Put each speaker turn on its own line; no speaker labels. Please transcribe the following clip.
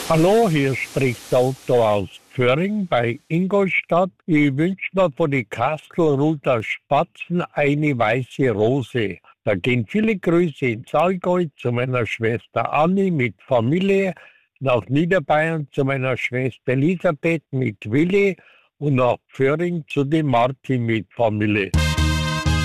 Hallo, hier spricht der Otto aus Föhring bei Ingolstadt. Ich wünsche mir von die Kastelruther Spatzen eine weiße Rose. Da gehen viele Grüße ins Allgäu zu meiner Schwester Anni mit Familie, nach Niederbayern zu meiner Schwester Elisabeth mit Willi und nach Föhring zu dem Martin mit Familie.